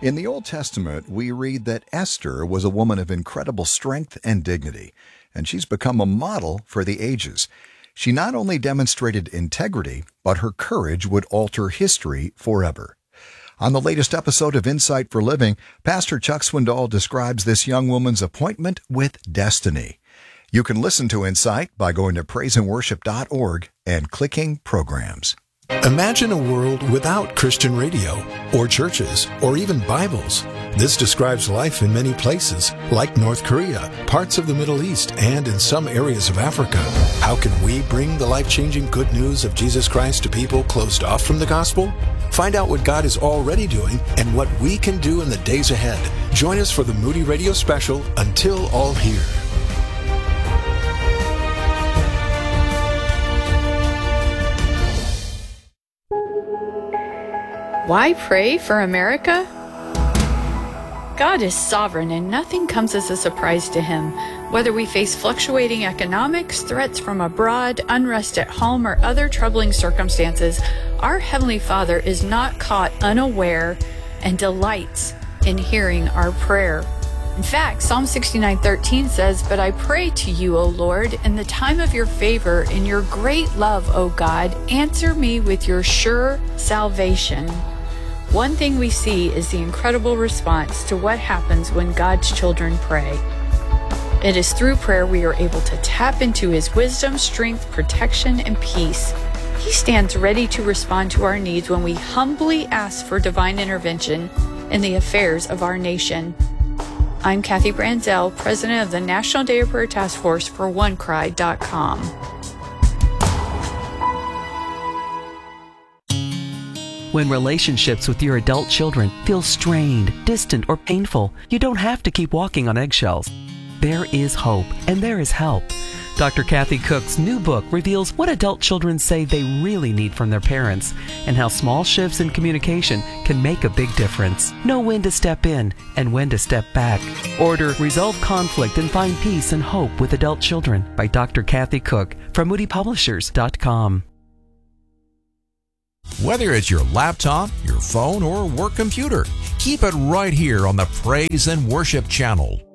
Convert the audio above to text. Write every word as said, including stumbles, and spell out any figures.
In the Old Testament, we read that Esther was a woman of incredible strength and dignity, and she's become a model for the ages. She not only demonstrated integrity, but her courage would alter history forever. On the latest episode of Insight for Living, Pastor Chuck Swindoll describes this young woman's appointment with destiny. You can listen to Insight by going to praise and worship dot org and clicking Programs. Imagine a world without Christian radio, or churches, or even Bibles. This describes life in many places, like North Korea, parts of the Middle East, and in some areas of Africa. How can we bring the life-changing good news of Jesus Christ to people closed off from the gospel? Find out what God is already doing and what we can do in the days ahead. Join us for the Moody Radio special, Until All Hear. Why pray for America? God is sovereign and nothing comes as a surprise to Him. Whether we face fluctuating economics, threats from abroad, unrest at home, or other troubling circumstances, our Heavenly Father is not caught unaware and delights in hearing our prayer. In fact, Psalm sixty-nine thirteen says, "But I pray to you, O Lord, in the time of your favor, in your great love, O God, answer me with your sure salvation." One thing we see is the incredible response to what happens when God's children pray. It is through prayer we are able to tap into His wisdom, strength, protection, and peace. He stands ready to respond to our needs when we humbly ask for divine intervention in the affairs of our nation. I'm Kathy Branzell, President of the National Day of Prayer Task Force for one cry dot com. When relationships with your adult children feel strained, distant, or painful, you don't have to keep walking on eggshells. There is hope, and there is help. Doctor Kathy Cook's new book reveals what adult children say they really need from their parents, and how small shifts in communication can make a big difference. Know when to step in and when to step back. Order Resolve Conflict and Find Peace and Hope with Adult Children by Doctor Kathy Cook from moody publishers dot com. Whether it's your laptop, your phone, or work computer, keep it right here on the Praise and Worship channel.